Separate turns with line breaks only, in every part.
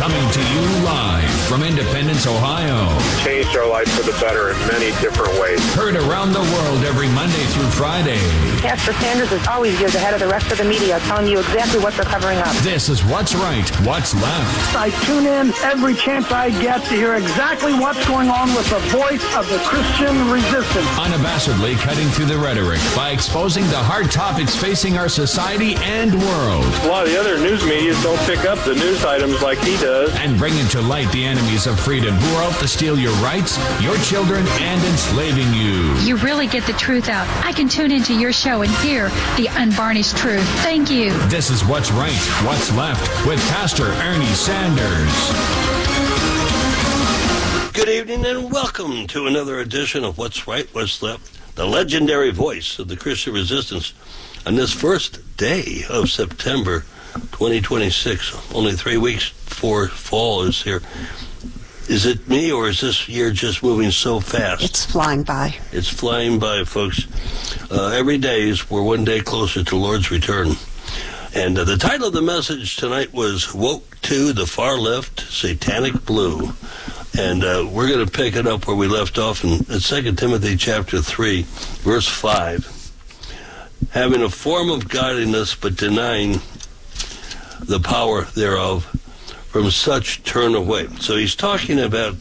Coming to you live from Independence, Ohio.
Changed our life for the better in many different ways.
Heard around the world every Monday through Friday.
Pastor Sanders is always years ahead of the rest of the media, telling you exactly what they're covering up.
This is What's Right, What's Left.
I tune in every chance I get to hear exactly what's going on with the voice of the Christian resistance.
Unabashedly cutting through the rhetoric by exposing the hard topics facing our society and world.
A lot of the other news media don't pick up the news items like he does.
And bringing to light the enemies of freedom who are out to steal your rights, your children, and enslaving you.
You really get the truth out. I can tune into your show and hear the unvarnished truth. Thank you.
This is What's Right, What's Left with Pastor Ernie Sanders.
Good evening and welcome to another edition of What's Right, What's Left, the legendary voice of the Christian resistance on this first day of September 2026. Only 3 weeks before fall is here. Is it me, or is this year just moving so fast?
It's flying by.
It's flying by, folks. Every day we're one day closer to Lord's return. And the title of the message tonight was Woke to the Far Left, Satanic Blue. And we're going to pick it up where we left off in 2 Timothy chapter 3, verse 5. Having a form of godliness, but denying the power thereof, from such turn away. So he's talking about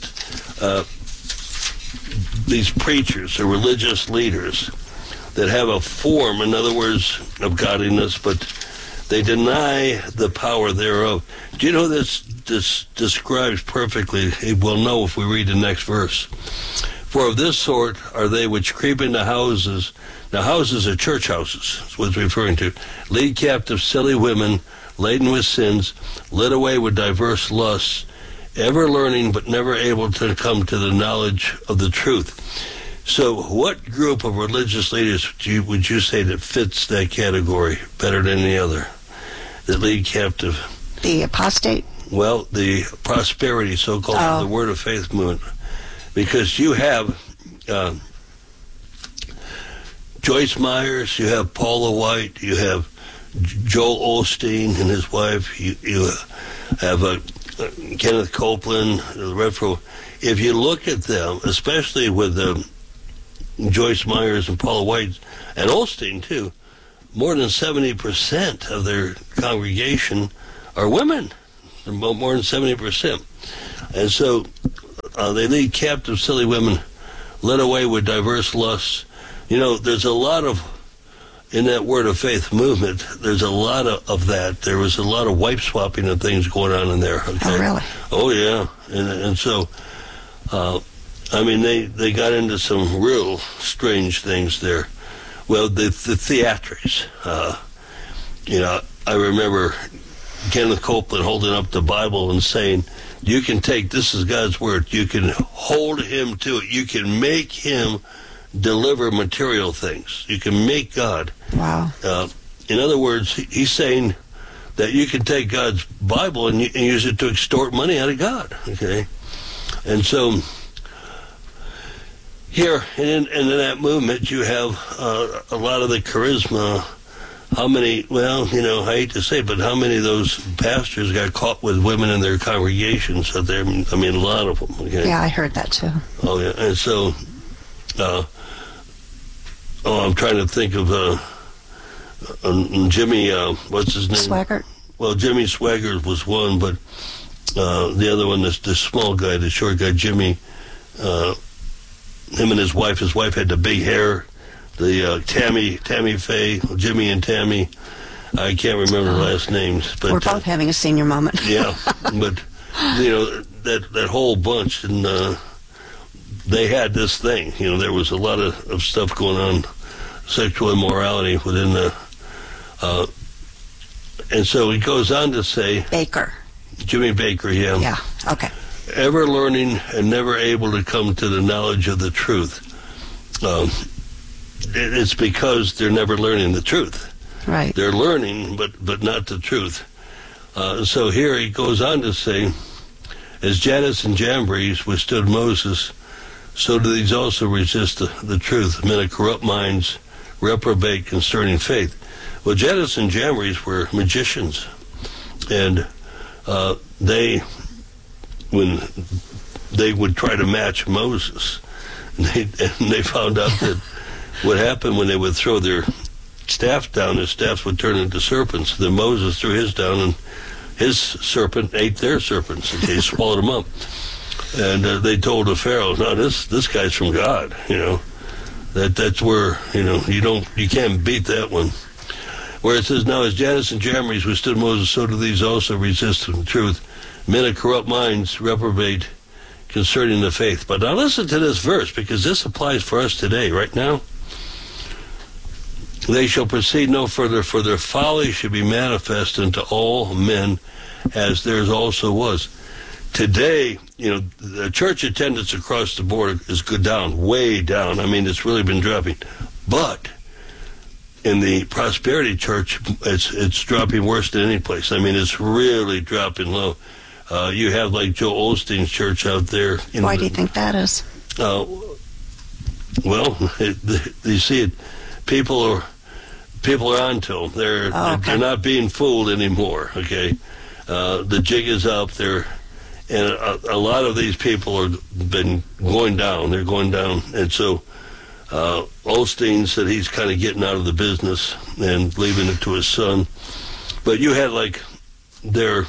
these preachers or religious leaders that have a form, in other words, of godliness, but they deny the power thereof. Do you know this describes perfectly? We'll know if we read the next verse. For of this sort are they which creep into houses. Now, houses are church houses, that's what it's referring to. Lead captive silly women, laden with sins, led away with diverse lusts, ever learning but never able to come to the knowledge of the truth. So what group of religious leaders would you say that fits that category better than any other? That lead captive?
The apostate?
Well, the prosperity, so-called, the Word of Faith movement. Because you have Joyce Myers, you have Paula White, you have Joel Osteen and his wife, you have Kenneth Copeland, the Redford. If you look at them, especially with Joyce Myers and Paula White and Osteen too, more than 70% of their congregation are women. More than 70%. And so they lead captive silly women, led away with diverse lusts. You know, there's a lot of, in that Word of Faith movement, there's a lot of that. There was a lot of wife swapping and things going on in there. Okay?
Oh, really?
Oh, yeah. And so, I mean, they got into some real strange things there. Well, the theatrics. You know, I remember Kenneth Copeland holding up the Bible and saying, you can take, this is God's Word, you can hold him to it. You can make him deliver material things. You can make God.
Wow.
In other words, he's saying that you can take God's Bible and use it to extort money out of God. Okay? And so here in that movement, you have a lot of the charisma. How many, well, you know, I hate to say it, but how many of those pastors got caught with women in their congregations? So I mean, a lot of them. Okay?
Yeah, I heard that too.
Oh, yeah. And so, I'm trying to think of Jimmy, what's his name?
Swaggart?
Well, Jimmy Swaggart was one, but the other one, this small guy, the short guy, Jimmy, him and his wife had the big hair. The Tammy Faye, Jimmy and Tammy, I can't remember the last names. But
we're both having a senior moment.
Yeah, but you know that whole bunch, and they had this thing. You know, there was a lot of stuff going on, sexual immorality within the. And so he goes on to say,
Baker.
Jimmy Baker, yeah.
Yeah. Okay.
Ever learning and never able to come to the knowledge of the truth. It's because they're never learning the truth.
Right.
They're learning, but not the truth. So here he goes on to say, as Jannes and Jambres withstood Moses, so do these also resist the truth. Men of corrupt minds reprobate concerning faith. Well, Jannes and Jambres were magicians, and they when they would try to match Moses. And they found out that what happened when they would throw their staff down, his staffs would turn into serpents. Then Moses threw his down, and his serpent ate their serpents. Okay, he swallowed them up. And they told the Pharaoh, "No, this guy's from God. That's where you can't beat that one." Where it says, "Now as Jannes and Jambres withstood Moses, so do these also resist the truth. Men of corrupt minds reprobate concerning the faith." But now listen to this verse, because this applies for us today, right now. "They shall proceed no further, for their folly should be manifest unto all men, as theirs also was." Today, the church attendance across the board is down, way down. I mean, it's really been dropping. But in the prosperity church, it's dropping worse than any place. I mean, it's really dropping low. You have like Joe Osteen's church out there.
Why do you think that is?
Well, you see it. People are onto them. They're not being fooled anymore. Okay, the jig is up there, and a lot of these people have been going down. They're going down, and so Osteen said he's kind of getting out of the business and leaving it to his son. But you had like their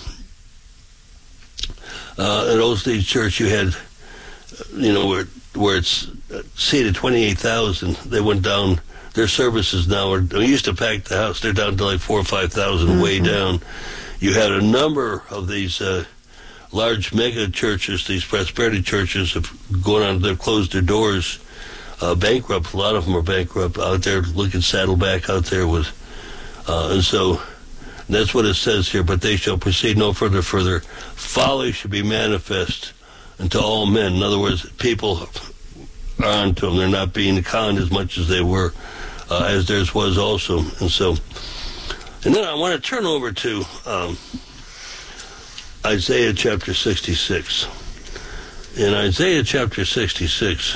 at Osteen's church, you had where it's seated 28,000. They went down. Their services now they used to pack the house. They're down to like 4,000 or 5,000, way down. You had a number of these large mega churches, these prosperity churches, have gone on. They've closed their doors, bankrupt. A lot of them are bankrupt out there. Look at Saddleback out there with, and so that's what it says here. "But they shall proceed no further. Folly should be manifest unto all men." In other words, people are onto them. They're not being conned as much as they were, as theirs was also. And then I want to turn over to Isaiah chapter 66. In Isaiah chapter 66,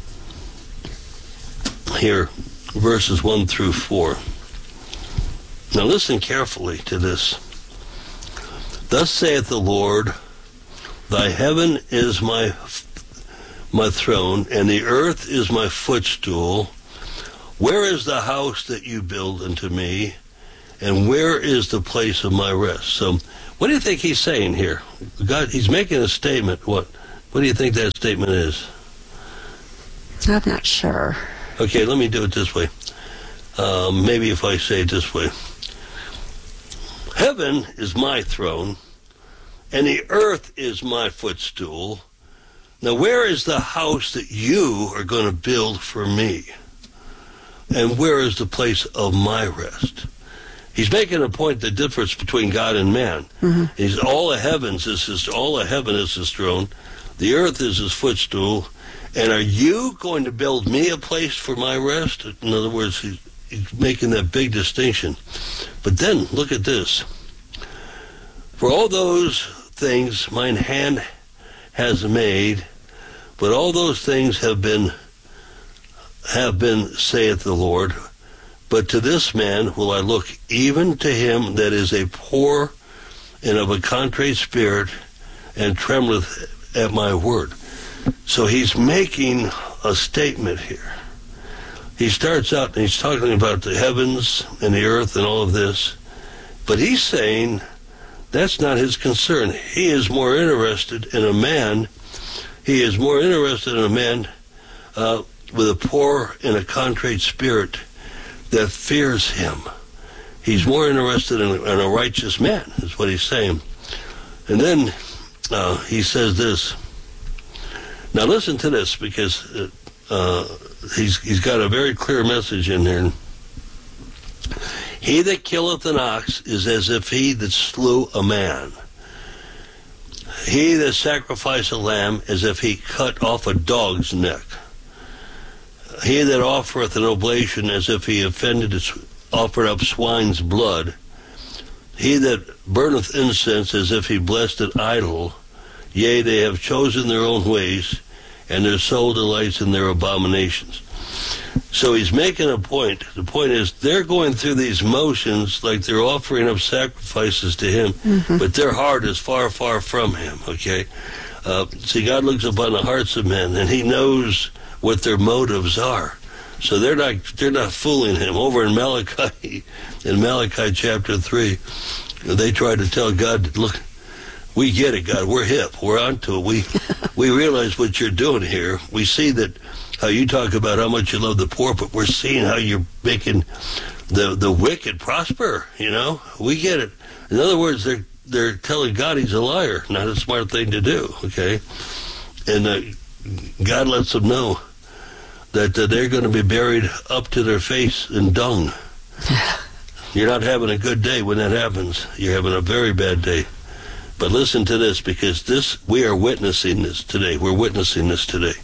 here, verses 1 through 4. Now listen carefully to this. "Thus saith the Lord, Thy heaven is my throne, and the earth is my footstool. Where is the house that you build unto me? And where is the place of my rest?" So, what do you think he's saying here? God, he's making a statement. What do you think that statement is?
I'm not sure.
Okay, let me do it this way. Maybe if I say it this way. "Heaven is my throne, and the earth is my footstool. Now where is the house that you are going to build for me? And where is the place of my rest?" He's making a point, the difference between God and man. He's all the heavens all of heaven is his throne. The earth is his footstool. And are you going to build me a place for my rest? In other words, he's making that big distinction. But then look at this. "For all those things mine hand has made, but all those things have been, saith the Lord. But to this man will I look, even to him that is a poor and of a contrite spirit, and trembleth at my word." So he's making a statement here. He starts out and he's talking about the heavens and the earth and all of this, but he's saying that's not his concern. He is more interested in a man. He is more interested in a man with a poor and a contrite spirit that fears him. He's more interested in a righteous man, is what he's saying. And then he says this. Now listen to this, because he's got a very clear message in there. "He that killeth an ox is as if he that slew a man. He that sacrificeth a lamb as if he cut off a dog's neck. He that offereth an oblation as if he offered up swine's blood. He that burneth incense as if he blessed an idol. Yea, they have chosen their own ways, and their soul delights in their abominations." So he's making a point. The point is they're going through these motions like they're offering up sacrifices to him, but their heart is far, far from him, okay? See, God looks upon the hearts of men, and he knows what their motives are. So they're not fooling him. Over in Malachi chapter 3, they try to tell God, look, we get it, God. We're hip. We're onto it. We realize what you're doing here. We see that how you talk about how much you love the poor, but we're seeing how you're making the wicked prosper, you know? We get it. In other words, they're telling God he's a liar. Not a smart thing to do, okay? And God lets them know that they're going to be buried up to their face in dung. You're not having a good day when that happens. You're having a very bad day. But listen to this, because we are witnessing this today. We're witnessing this today.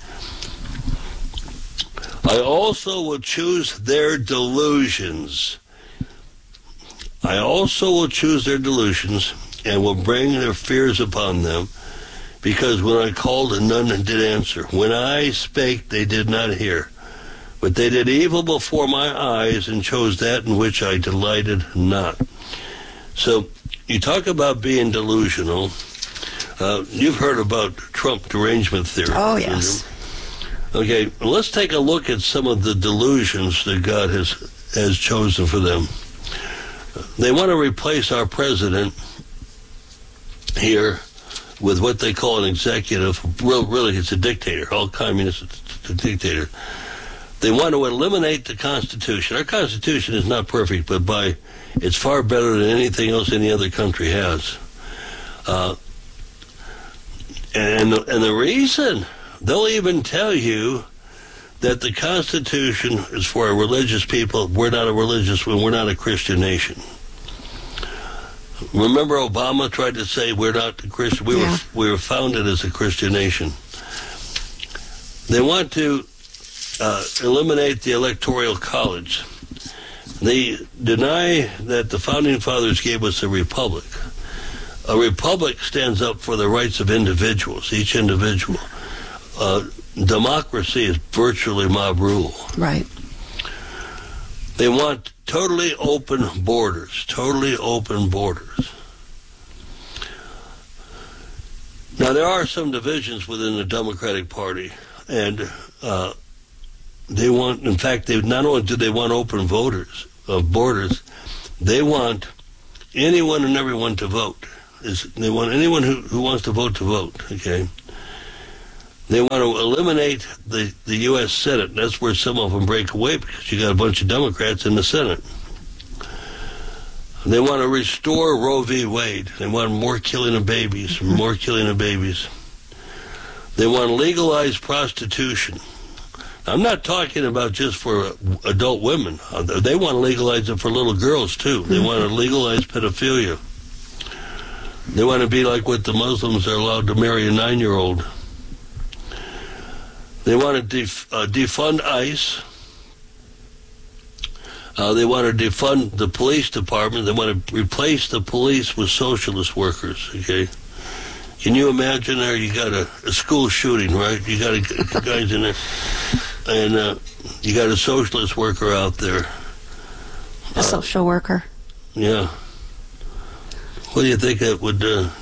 I also will choose their delusions. I also will choose their delusions and will bring their fears upon them, because when I called and none did answer. When I spake, they did not hear. But they did evil before my eyes and chose that in which I delighted not. So, you talk about being delusional. You've heard about Trump derangement theory.
Oh, yes.
Okay, let's take a look at some of the delusions that God has chosen for them. They want to replace our president here with what they call an executive. Really, it's a dictator. All communists, it's a dictator. They want to eliminate the Constitution. Our Constitution is not perfect, but it's far better than anything else any other country has. And the reason, they'll even tell you that the Constitution is for a religious people. We're not a Christian nation. Remember Obama tried to say we're not a Christian. We were founded as a Christian nation. They want to eliminate the Electoral College. They deny that the Founding Fathers gave us a republic. A republic stands up for the rights of individuals, each individual. Democracy is virtually mob rule.
Right.
They want totally open borders. Totally open borders. Now, there are some divisions within the Democratic Party, and they want, in fact, they not only do they want open borders, they want anyone and everyone to vote. They want anyone who wants to vote, okay? They want to eliminate the U.S. Senate. That's where some of them break away, because you got a bunch of Democrats in the Senate. They want to restore Roe v. Wade. They want more killing of babies, more killing of babies. They want to legalize prostitution. I'm not talking about just for adult women. They want to legalize it for little girls, too. They want to legalize pedophilia. They want to be like what the Muslims are allowed to marry a 9-year-old. They want to defund ICE. They want to defund the police department. They want to replace the police with socialist workers, okay? Can you imagine there? You got a school shooting, right? You got guys in there, and you got a socialist worker out there.
A social worker.
Yeah. What do you think that would...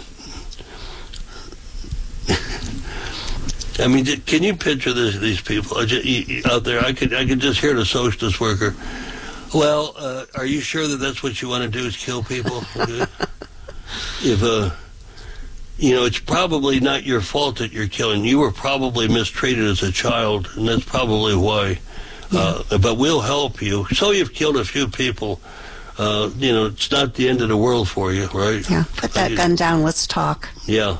I mean, can you picture these people out there? I could just hear the socialist worker. Well, are you sure that that's what you want to do, is kill people? If it's probably not your fault that you're killing. You were probably mistreated as a child, and that's probably why. But we'll help you. So you've killed a few people. It's not the end of the world for you, right?
Yeah, put that gun down, let's talk.
Yeah.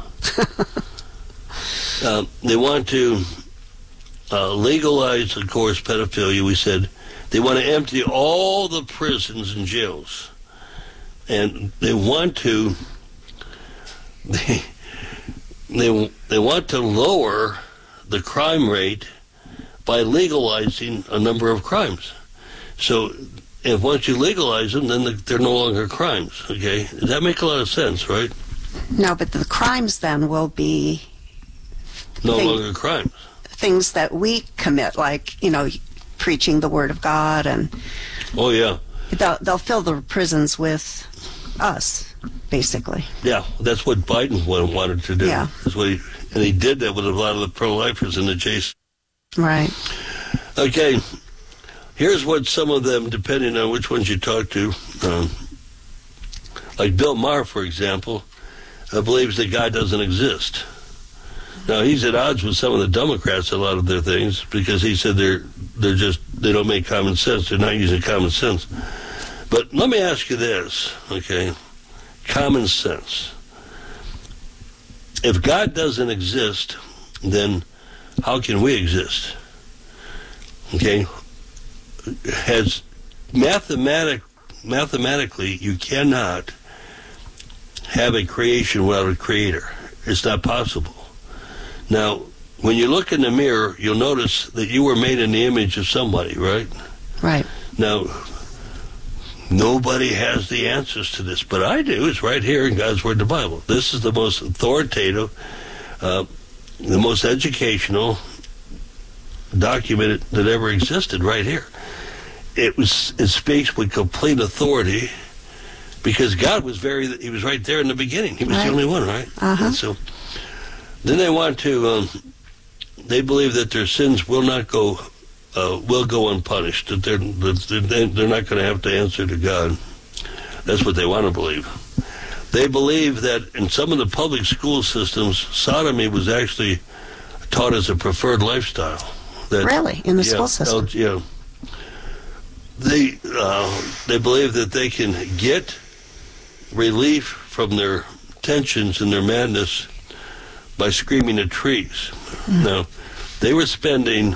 They want to legalize, of course, pedophilia. We said they want to empty all the prisons and jails, and they want to they want to lower the crime rate by legalizing a number of crimes. So, if once you legalize them, then they're no longer crimes. Okay, does that make a lot of sense, right?
No, but the crimes then will be
no longer crimes.
Things that we commit, like, preaching the Word of God, and
Oh, yeah.
they'll fill the prisons with us, basically.
Yeah, that's what Biden wanted to do.
Yeah.
That's what and he did that with a lot of the pro-lifers in the chase.
Right.
Okay, here's what some of them, depending on which ones you talk to, like Bill Maher, for example, believes that God doesn't exist. Now, he's at odds with some of the Democrats, a lot of their things, because he said they don't make common sense. They're not using common sense. But let me ask you this, okay? Common sense. If God doesn't exist, then how can we exist? Okay? Has mathematically, you cannot have a creation without a creator. It's not possible. Now, when you look in the mirror, you'll notice that you were made in the image of somebody, right?
Right.
Now, nobody has the answers to this, but I do. It's right here in God's Word, the Bible. This is the most authoritative, the most educational document that ever existed right here. It speaks with complete authority because God was he was right there in the beginning. He was the only one, right?
Uh-huh.
And so then they want to, they believe that their sins will go unpunished, that they're not going to have to answer to God. That's what they want to believe. They believe that in some of the public school systems, sodomy was actually taught as a preferred lifestyle.
Really? In the school system?
Yeah. They believe that they can get relief from their tensions and their madness by screaming at trees. Now, they were spending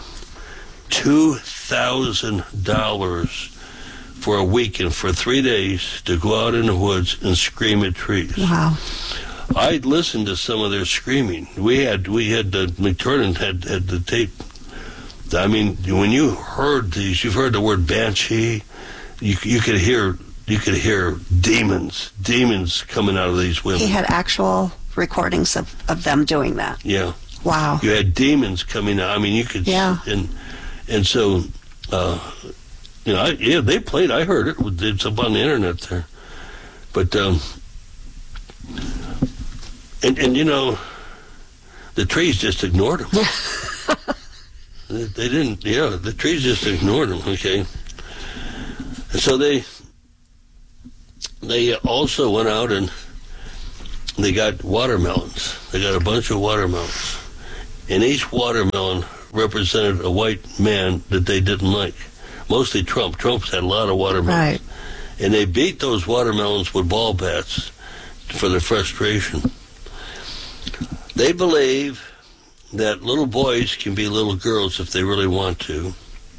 $2,000 for a weekend for 3 days to go out in the woods and scream at trees.
Wow.
I'd listened to some of their screaming. McTurnan had the tape. I mean, when you heard these, you've heard the word banshee. You could hear demons coming out of these women.
He had actual recordings of them doing that.
Yeah.
Wow.
You had demons coming out. I mean, you could.
Yeah.
And so, they played. I heard it. It's up on the internet there. But the trees just ignored them. They didn't. Yeah, the trees just ignored them. Okay. And so they also went out and they got watermelons. They got a bunch of watermelons, and each watermelon represented a white man that they didn't like. Mostly Trump. Trump's had a lot of watermelons.
Right.
And they beat those watermelons with ball bats for their frustration. They believe that little boys can be little girls if they really want to.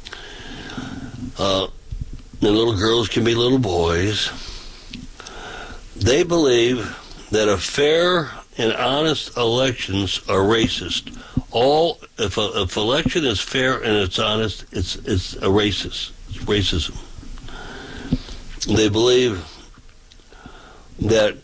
And little girls can be little boys. They believe that a fair and honest elections are racist. If election is fair and it's honest, it's a racist. It's racism. They believe that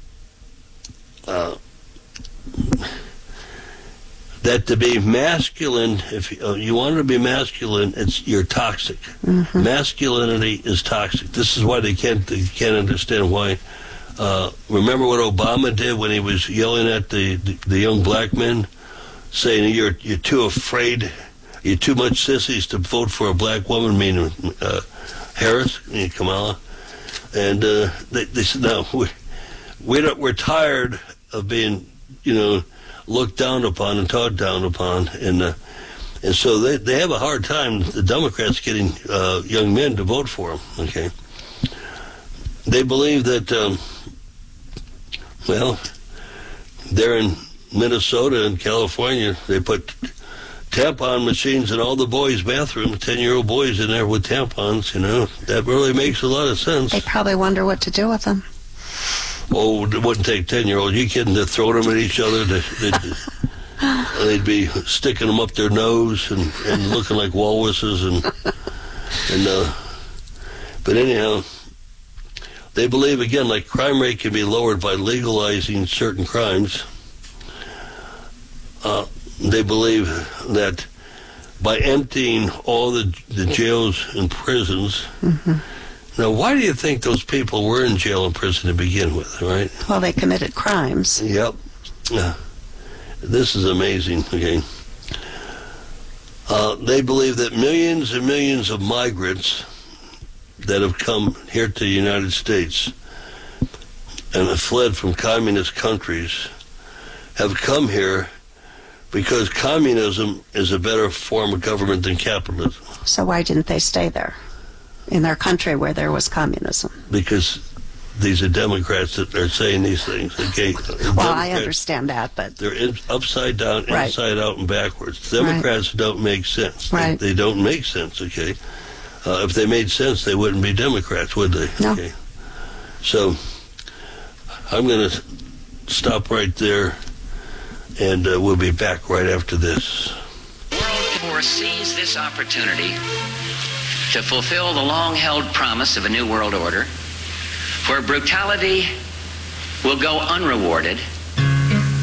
that to be masculine, if you want to be masculine, you're toxic. Mm-hmm. Masculinity is toxic. This is why they can't understand why. Remember what Obama did when he was yelling at the young black men, saying you're too afraid, you're too much sissies to vote for a black woman, meaning Harris, Kamala, and they said no, we're tired of being looked down upon and talked down upon, and so they have a hard time, the Democrats, getting young men to vote for them. Okay, they believe that they're in Minnesota and California, they put tampon machines in all the boys' bathrooms, 10-year-old boys in there with tampons, that really makes a lot of sense.
They probably wonder what to do with them.
Oh, it wouldn't take 10-year-olds. You kidding? They're throwing them at each other. They'd be sticking them up their nose and looking like walruses. But anyhow, they believe, again, like crime rate can be lowered by legalizing certain crimes. They believe that by emptying all the jails and prisons. Now, why do you think those people were in jail and prison to begin with, right?
Well, they committed crimes.
Yep. This is amazing, okay? They believe that millions and millions of migrants that have come here to the United States and have fled from communist countries have come here because communism is a better form of government than capitalism.
So why didn't they stay there, in their country where there was communism?
Because these are Democrats that are saying these things. Okay?
Well, I understand that, but...
They're upside down,
Right.
inside out, and backwards. Democrats don't make sense.
Right.
They don't make sense, okay? If they made sense, they wouldn't be Democrats, would they?
No.
Okay. So, I'm going to stop right there, and we'll be back right after this.
World War sees this opportunity to fulfill the long-held promise of a new world order, where brutality will go unrewarded